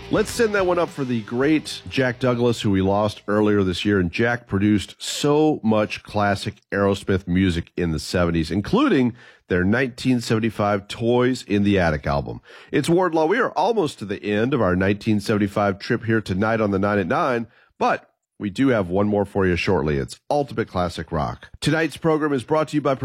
Let's send that one up for the great Jack Douglas, who we lost earlier this year. And Jack produced so much classic Aerosmith music in the 70s, including their 1975 Toys in the Attic album. It's Wardlaw. We are almost to the end of our 1975 trip here tonight on the 9 at 9, but we do have one more for you shortly. It's Ultimate Classic Rock. Tonight's program is brought to you by